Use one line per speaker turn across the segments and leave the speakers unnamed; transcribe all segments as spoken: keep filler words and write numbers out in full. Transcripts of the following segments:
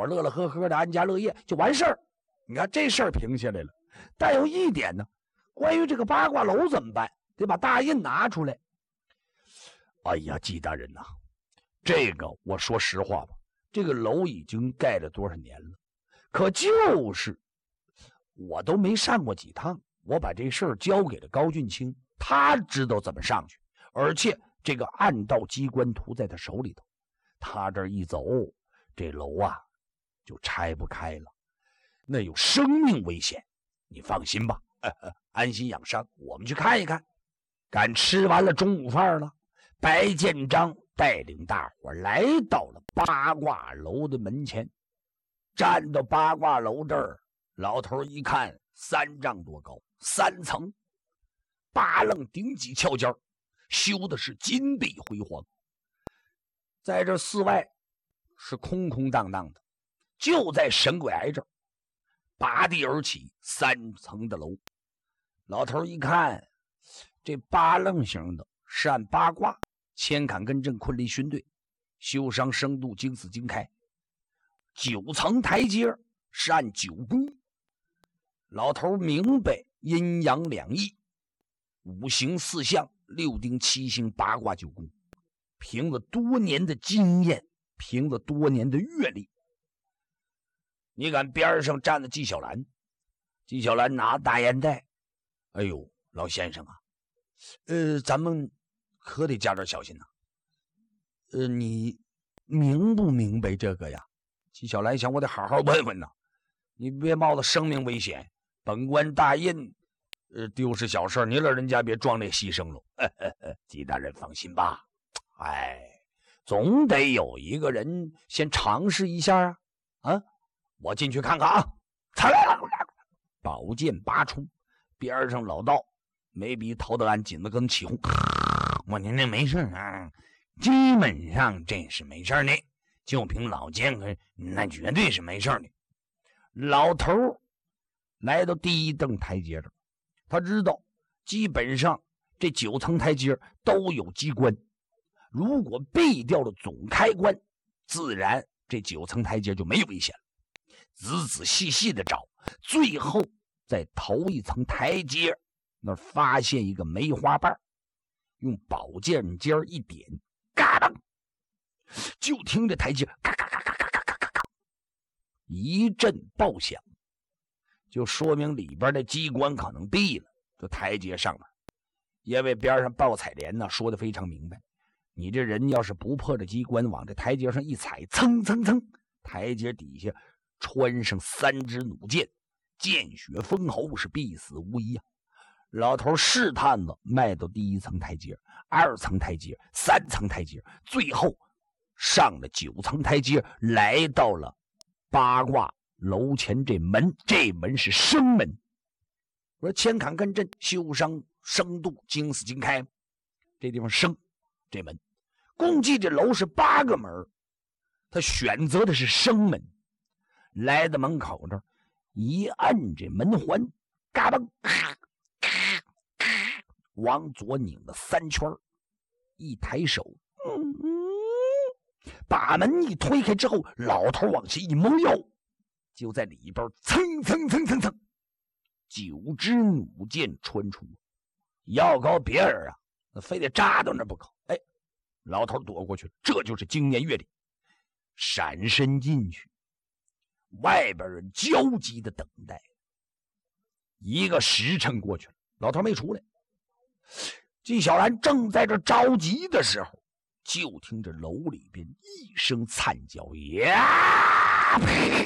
伙乐乐呵呵的安家乐业就完事儿。你看这事儿平下来了，但有一点呢，关于这个八卦楼怎么办？得把大印拿出来。哎呀，纪大人呐、啊，这个我说实话吧，这个楼已经盖了多少年了，可就是我都没上过几趟。我把这事儿交给了高俊清，他知道怎么上去，而且这个暗道机关图在他手里头，他这一走，这楼啊就拆不开了，那有生命危险。你放心吧，呵呵，安心养伤，我们去看一看。赶吃完了中午饭了，白建章带领大伙来到了八卦楼的门前。站到八卦楼这儿，老头一看，三丈多高，三层，八楞顶脊翘尖，修的是金碧辉煌。在这寺外是空空荡荡的，就在神鬼崖这儿，拔地而起三层的楼。老头一看，这八楞型的是按八卦乾坎艮震坤离巽兑修伤生度经死经开，九层台阶是按九宫。老头明白阴阳两仪，五行四象，六丁七星，八卦九宫，凭着多年的经验，凭着多年的阅历。你看边上站的纪晓岚，纪晓岚拿大烟袋，哎呦，老先生啊，呃，咱们可得加点小心呐、啊。呃，你明不明白这个呀？纪晓岚想，我得好好问问呐，你别冒着生命危险，本官大印，呃，丢失小事，你老人家别壮烈牺牲喽。纪大人放心吧，哎，总得有一个人先尝试一下啊！啊，我进去看看啊！宝剑拔出，边上老道没比陶德安紧得跟起哄。我您那没事啊，基本上这是没事的，就凭老剑客，那绝对是没事的。老头来到第一等台阶这，他知道基本上这九层台阶都有机关，如果避掉了总开关，自然这九层台阶就没有危险了。仔仔细细的找，最后在头一层台阶那儿发现一个梅花瓣，用宝剑尖一点，嘎当，就听着台阶嘎嘎嘎嘎嘎嘎嘎嘎嘎一阵爆响，就说明里边的机关可能闭了。这台阶上面，因为边上报彩莲呢说的非常明白，你这人要是不破这机关，往这台阶上一踩，蹭蹭蹭，台阶底下穿上三支弩箭，见血封喉，是必死无疑啊！老头试探了，迈到第一层台阶，二层台阶，三层台阶，最后上了九层台阶，来到了八卦楼前这门。这门是生门，我说乾坎艮震，修伤生度，经死经开，这地方生这门，共计这楼是八个门，他选择的是生门。来到门口这儿，一按这门环，嘎嘣，咔咔咔，往左拧了三圈，一抬手，嗯，把门一推开之后，老头往下一蒙腰，就在里边蹭蹭蹭蹭蹭，九支弩箭穿出，要告别人啊，那非得扎到那不可。哎，老头躲过去了，这就是经验阅历，闪身进去。外边人焦急的等待，一个时辰过去了，老头没出来。纪晓岚正在这着急的时候，就听着楼里边一声惨叫，呀，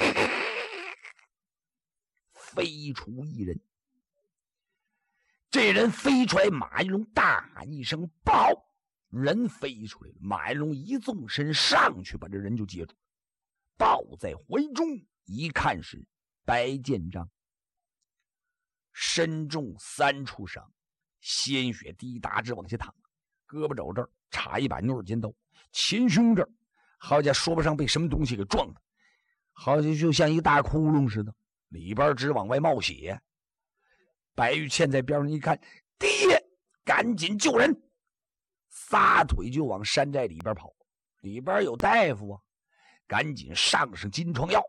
飞出一人。这人飞出来，马云龙大喊一声不好，人飞出来了，马云龙一纵身上去把这人就接住，抱在怀中，一看是白建章，身中三处伤，鲜血滴答直往下淌，胳膊肘这儿插一把牛耳尖刀，前胸这儿好像说不上被什么东西给撞的，好像就像一大窟窿似的，里边直往外冒血。白玉倩在边上一看，爹，赶紧救人，撒腿就往山寨里边跑，里边有大夫啊，赶紧上上金疮药，